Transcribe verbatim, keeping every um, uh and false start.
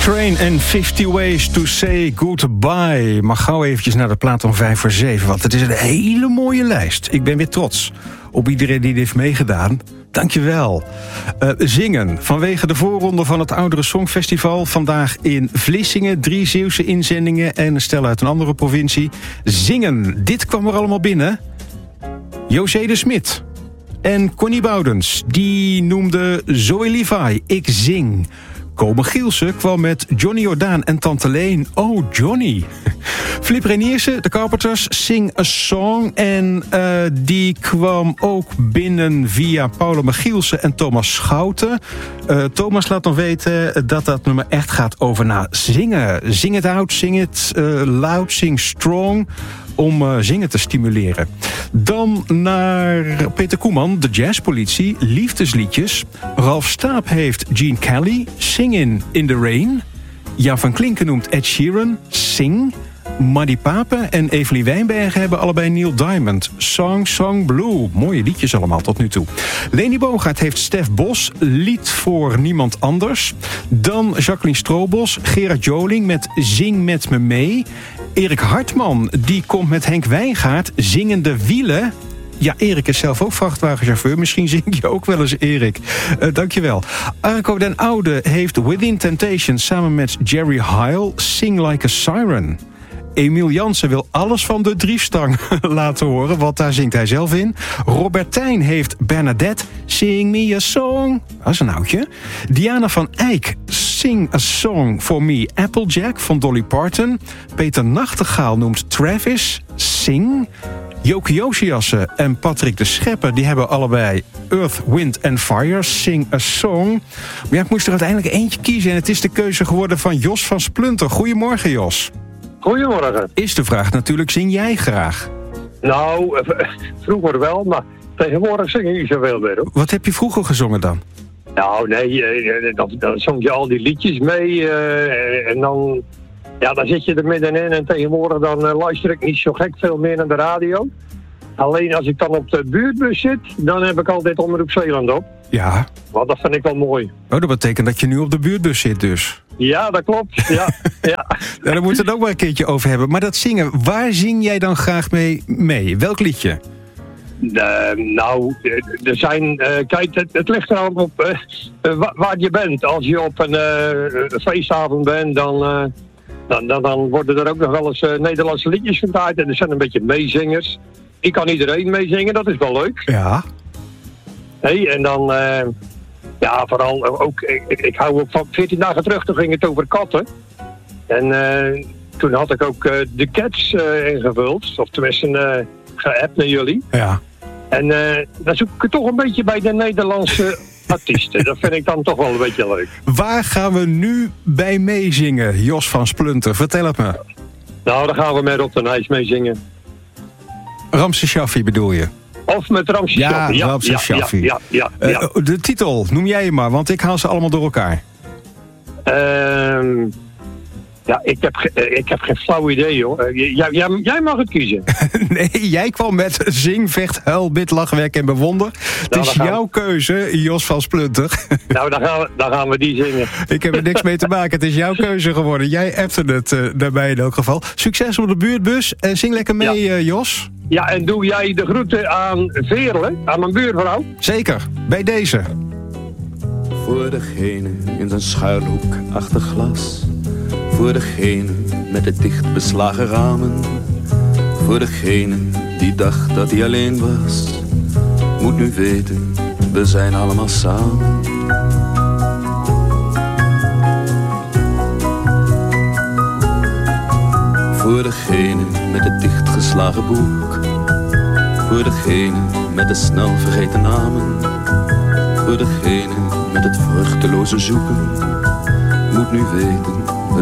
Train en fifty Ways to Say Goodbye. Mag gauw eventjes naar de plaat om vijf voor zeven, want het is een hele mooie lijst. Ik ben weer trots op iedereen die dit heeft meegedaan. Dankjewel. Uh, zingen vanwege de voorronde van het Oudere Songfestival. Vandaag in Vlissingen, drie Zeeuwse inzendingen en een stel uit een andere provincie. Zingen, dit kwam er allemaal binnen. José de Smit en Connie Boudens, die noemde Zoe Levi, Ik Zing. Komen Gielsen kwam met Johnny Jordaan en Tante Leen. Oh, Johnny. Flip Reniersen, de Carpenters, Sing a Song. En uh, die kwam ook binnen via Paula Michielsen en Thomas Schouten. Uh, Thomas laat dan weten dat dat nummer echt gaat over nou, zingen. Zing het out, zing het uh, loud, sing strong. Om uh, zingen te stimuleren. Dan naar Peter Koeman, de jazzpolitie, liefdesliedjes. Ralf Staap heeft Gene Kelly, Singin' in the Rain. Jan van Klinken noemt Ed Sheeran, Sing. Maddie Papen en Evelie Wijnbergen hebben allebei Neil Diamond. Song, Song, Blue. Mooie liedjes allemaal tot nu toe. Leni Bogaert heeft Stef Bos, Lied voor Niemand Anders. Dan Jacqueline Stroobos, Gerard Joling met Zing met me mee. Erik Hartman, die komt met Henk Wijngaard, Zingende Wielen. Ja, Erik is zelf ook vrachtwagenchauffeur. Misschien zing je ook wel eens, Erik. Uh, dankjewel. Arco den Oude heeft Within Temptation samen met Jerry Heil, Sing Like a Siren. Emiel Jansen wil alles van de driefstang laten horen, want daar zingt hij zelf in. Robertijn heeft Bernadette, Sing Me a Song. Dat is een oudje. Diana van Eyck, Sing a Song for Me, Applejack van Dolly Parton. Peter Nachtegaal noemt Travis, Sing. Joke Josiassen en Patrick de Schepper, die hebben allebei Earth, Wind and Fire, Sing a Song. Maar ja, ik moest er uiteindelijk eentje kiezen en het is de keuze geworden van Jos van Splunter. Goedemorgen, Jos. Goedemorgen. Is de vraag natuurlijk, zing jij graag? Nou, vroeger wel, maar tegenwoordig zing ik niet zoveel meer, hoor. Wat heb je vroeger gezongen dan? Nou, nee, dan, dan zong je al die liedjes mee uh, en dan, ja, dan zit je er middenin en tegenwoordig dan uh, luister ik niet zo gek veel meer naar de radio. Alleen als ik dan op de buurtbus zit, dan heb ik altijd Omroep Zeeland op. Ja. Want dat vind ik wel mooi. Oh, dat betekent dat je nu op de buurtbus zit dus. Ja, dat klopt. Ja, ja. Ja, daar moeten we het ook maar een keertje over hebben. Maar dat zingen, waar zing jij dan graag mee? mee? Welk liedje? Uh, nou, er zijn... Uh, kijk, het, het ligt er op uh, uh, waar, waar je bent. Als je op een uh, feestavond bent, dan, uh, dan, dan, dan worden er ook nog wel eens uh, Nederlandse liedjes gedraaid. En er zijn een beetje meezingers. Ik kan iedereen meezingen, dat is wel leuk. Ja. Hey, en dan... Uh, ja, vooral ook... Ik, ik hou ook van... veertien dagen terug, toen ging het over katten. En uh, toen had ik ook uh, de Cats uh, ingevuld. Of tenminste uh, geappt naar jullie. Ja. En uh, dan zoek ik het toch een beetje bij de Nederlandse artiesten. Dat vind ik dan toch wel een beetje leuk. Waar gaan we nu bij meezingen, Jos van Splunter? Vertel het me. Nou, dan gaan we met Rob de Nijs meezingen. Ramse Shaffi bedoel je? Of met Ramse ja, Shaffi. Ja, Ramse ja, Shaffi. Ja, ja, ja, ja. Uh, de titel, noem jij je maar, want ik haal ze allemaal door elkaar. Ehm... Uh, Ja, ik heb, ge- ik heb geen flauw idee, hoor. Jij, jij, jij mag het kiezen. Nee, jij kwam met zing, vecht, huil, bid, lach, werk en bewonder. Het nou, is jouw we... keuze, Jos van Splunter. Nou, dan gaan, we, dan gaan we die zingen. Ik heb er niks mee te maken. Het is jouw keuze geworden. Jij appte het uh, daarbij in elk geval. Succes op de buurtbus en zing lekker mee, ja. uh, Jos. Ja, en doe jij de groeten aan Veerle, aan mijn buurvrouw? Zeker, bij deze. Voor degene in zijn schuilhoek achter glas. Voor degene met de dicht beslagen ramen. Voor degene die dacht dat hij alleen was. Moet nu weten, we zijn allemaal samen. Voor degene met het dichtgeslagen boek. Voor degene met de snel vergeten namen. Voor degene met het vruchteloze zoeken. Moet nu weten,